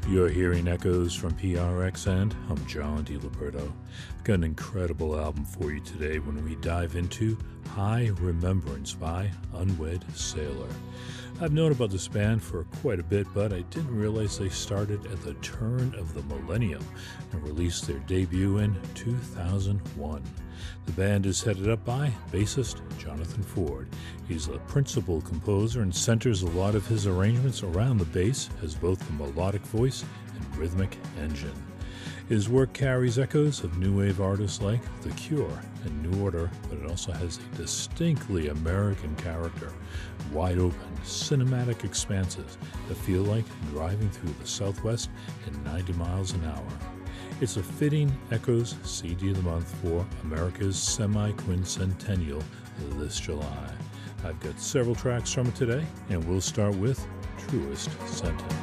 You're hearing echoes from PRX, and I'm John DiLiberto. I've got an incredible album for you today when we dive into High Remembrance by Unwed Sailor. I've known about this band for quite a bit, but I didn't realize they started at the turn of the millennium and released their debut in 2001. The band is headed up by bassist Jonathan Ford. He's the principal composer and centers a lot of his arrangements around the bass as both the melodic voice and rhythmic engine. His work carries echoes of new wave artists like The Cure and New Order, but it also has a distinctly American character, wide open, cinematic expanses that feel like driving through the Southwest at 90 miles an hour. It's a fitting Echoes CD of the Month for America's semi-quincentennial this July. I've got several tracks from it today, and we'll start with Truest Sentence.